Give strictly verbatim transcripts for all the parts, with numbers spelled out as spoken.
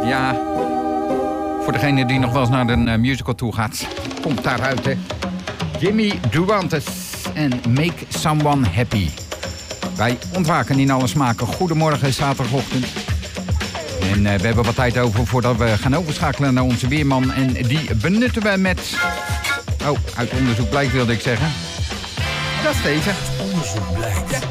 Ja, voor degene die nog wel eens naar een uh, musical toe gaat, komt daaruit, hè. Jimmy Durantes en Make Someone Happy. Wij ontwaken in alle smaken. Goedemorgen, zaterdagochtend. En uh, we hebben wat tijd over voordat we gaan overschakelen naar onze weerman. En die benutten we met... Oh, uit onderzoek blijkt wilde ik zeggen. Dat is deze. Onderzoek blijkt. Ja.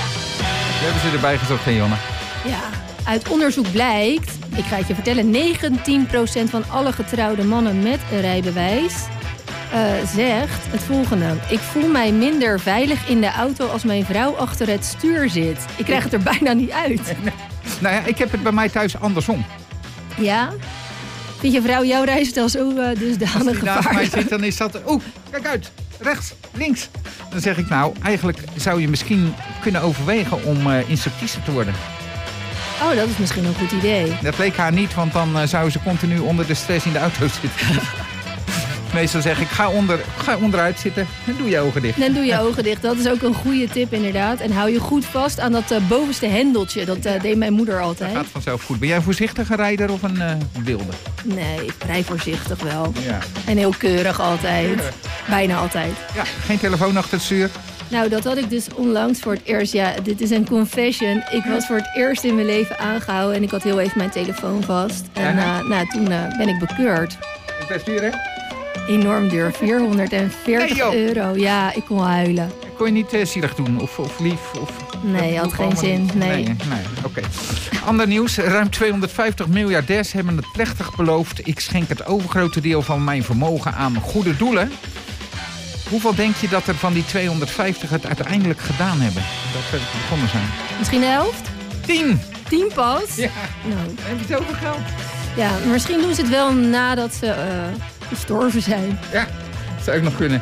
We hebben ze erbij gezocht, hè, Jonne? Ja, uit onderzoek blijkt... Ik ga het je vertellen, negentien procent van alle getrouwde mannen met een rijbewijs... Uh, zegt het volgende. Ik voel mij minder veilig in de auto als mijn vrouw achter het stuur zit. Ik krijg het er bijna niet uit. Nou ja, ik heb het bij mij thuis andersom. Ja? Vind je vrouw jouw rijstijl zo uh, dusdanig gevaarlijk? Als die naast mij zit, dan is dat... Oeh, kijk uit. Rechts, links. Dan zeg ik nou, eigenlijk zou je misschien kunnen overwegen om uh, instructrice te worden. Oh, dat is misschien een goed idee. Dat leek haar niet, want dan uh, zou ze continu onder de stress in de auto zitten. Meestal zeg ik, ga, onder, ga onderuit zitten en doe je ogen dicht. En doe je ogen dicht. Dat is ook een goede tip inderdaad. En hou je goed vast aan dat uh, bovenste hendeltje. Dat uh, ja. deed mijn moeder altijd. Dat gaat vanzelf goed. Ben jij een voorzichtige rijder of een uh, wilde? Nee, vrij voorzichtig wel. Ja. En heel keurig altijd. Ja. Bijna altijd. Ja, geen telefoon achter het stuur. Nou, dat had ik dus onlangs voor het eerst. Ja, dit is een confession. Ik was voor het eerst in mijn leven aangehouden. En ik had heel even mijn telefoon vast. En uh, nou, toen uh, ben ik bekeurd. Best duur, hè? Enorm duur, vierhonderdveertig nee, euro. Ja, ik kon huilen. Kon je niet uh, zielig doen of, of lief? Of, nee, had geen zin. Nee, nee, nee oké. Okay. Ander nieuws. Ruim tweehonderdvijftig miljardairs hebben het plechtig beloofd. Ik schenk het overgrote deel van mijn vermogen aan goede doelen. Hoeveel denk je dat er van die tweehonderdvijftig het uiteindelijk gedaan hebben? Dat ze begonnen zijn. Misschien de helft? Tien! Tien pas? Ja. Nou. Heb je zoveel geld? Ja, misschien doen ze het wel nadat ze... Uh... gestorven zijn. Ja, zou ik nog kunnen.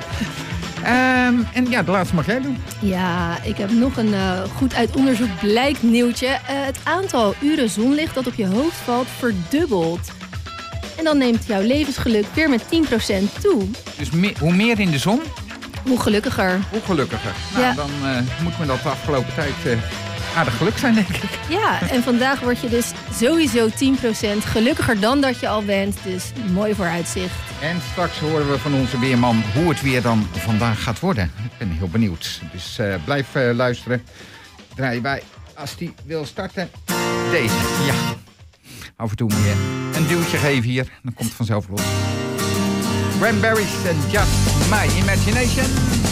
um, en ja, de laatste mag jij doen. Ja, ik heb nog een uh, goed uit onderzoek blijkt nieuwtje. Uh, het aantal uren zonlicht dat op je hoofd valt verdubbelt. En dan neemt jouw levensgeluk weer met tien procent toe. Dus me- hoe meer in de zon? Hoe gelukkiger. Hoe gelukkiger. Nou, ja. dan uh, moet me dat de afgelopen tijd uh, aardig geluk zijn, denk ik. Ja, en vandaag word je dus sowieso tien procent gelukkiger dan dat je al bent. Dus mooi vooruitzicht. En straks horen we van onze weerman hoe het weer dan vandaag gaat worden. Ik ben heel benieuwd. Dus uh, blijf uh, luisteren. Draaien wij, als die wil starten, deze. Ja. Af en toe moet je een duwtje geven hier. Dan komt het vanzelf los. Cranberries and Just My Imagination.